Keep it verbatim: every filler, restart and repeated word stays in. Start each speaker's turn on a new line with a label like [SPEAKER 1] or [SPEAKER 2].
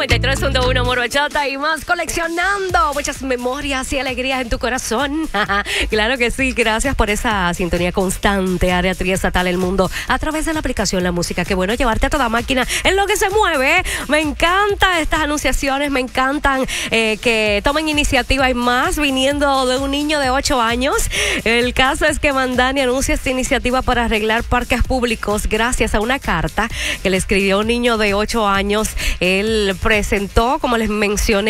[SPEAKER 1] noventa y tres punto uno Morochata y más, coleccionando muchas memorias y alegrías en tu corazón. Claro que sí, gracias por esa sintonía constante. Área Triestatal El Mundo a través de la aplicación La Música. Qué bueno llevarte a toda máquina en lo que se mueve. Me encantan estas anunciaciones, me encantan eh, que tomen iniciativa y más viniendo de un niño de ocho años. El caso es que Mandani anuncia esta iniciativa para arreglar parques públicos gracias a una carta que le escribió un niño de ocho años. Él presentó, como les mencioné,